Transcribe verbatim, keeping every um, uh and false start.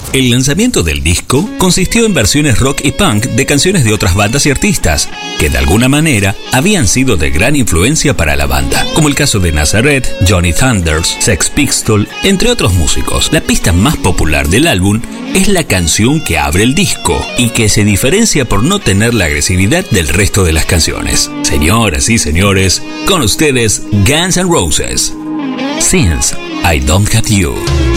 El lanzamiento del disco consistió en versiones rock y punk de canciones de otras bandas y artistas que de alguna manera habían sido de gran influencia para la banda, como el caso de Nazareth, Johnny Thunders, Sex Pistols, entre otros músicos. La pista más popular del álbum es la canción que abre el disco y que se diferencia por no tener la agresividad del resto de las canciones. Señoras y señores, con ustedes Guns N' Roses, Since I Don't Have You.